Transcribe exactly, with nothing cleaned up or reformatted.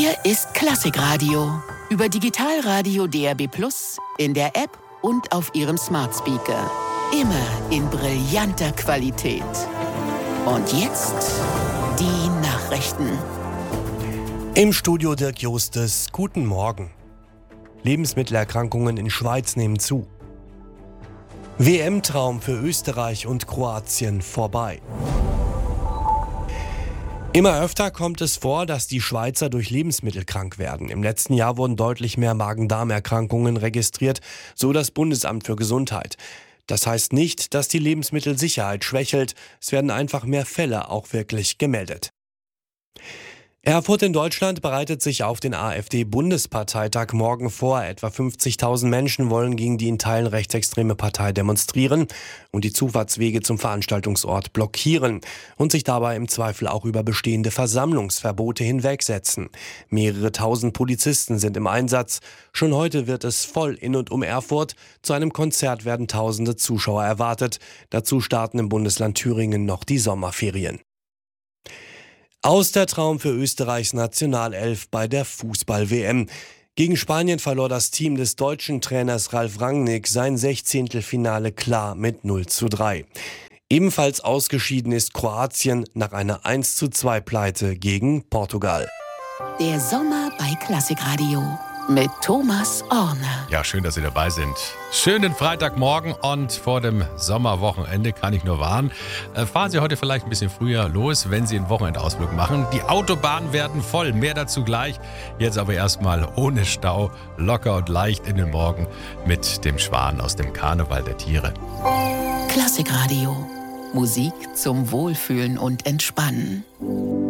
Hier ist Klassikradio. Über Digitalradio D A B plus, in der App und auf Ihrem Smart Speaker. Immer in brillanter Qualität. Und jetzt die Nachrichten. Im Studio Dirk Justes. Guten Morgen. Lebensmittelerkrankungen in Schweiz nehmen zu. W M-Traum für Österreich und Kroatien vorbei. Immer öfter kommt es vor, dass die Schweizer durch Lebensmittel krank werden. Im letzten Jahr wurden deutlich mehr Magen-Darm-Erkrankungen registriert, so das Bundesamt für Gesundheit. Das heißt nicht, dass die Lebensmittelsicherheit schwächelt. Es werden einfach mehr Fälle auch wirklich gemeldet. Erfurt in Deutschland bereitet sich auf den AfD-Bundesparteitag morgen vor. Etwa fünfzigtausend Menschen wollen gegen die in Teilen rechtsextreme Partei demonstrieren und die Zufahrtswege zum Veranstaltungsort blockieren und sich dabei im Zweifel auch über bestehende Versammlungsverbote hinwegsetzen. Mehrere tausend Polizisten sind im Einsatz. Schon heute wird es voll in und um Erfurt. Zu einem Konzert werden tausende Zuschauer erwartet. Dazu starten im Bundesland Thüringen noch die Sommerferien. Aus der Traum für Österreichs Nationalelf bei der Fußball-W M. Gegen Spanien verlor das Team des deutschen Trainers Ralf Rangnick sein Sechzehntelfinale klar mit null zu drei. Ebenfalls ausgeschieden ist Kroatien nach einer eins zu zwei Pleite gegen Portugal. Der Sommer bei Klassikradio mit Thomas Orner. Ja, schön, dass Sie dabei sind. Schönen Freitagmorgen und vor dem Sommerwochenende kann ich nur warnen. Äh, fahren Sie heute vielleicht ein bisschen früher los, wenn Sie einen Wochenendausflug machen. Die Autobahnen werden voll, mehr dazu gleich. Jetzt aber erstmal ohne Stau, locker und leicht in den Morgen mit dem Schwan aus dem Karneval der Tiere. Klassikradio. Musik zum Wohlfühlen und Entspannen.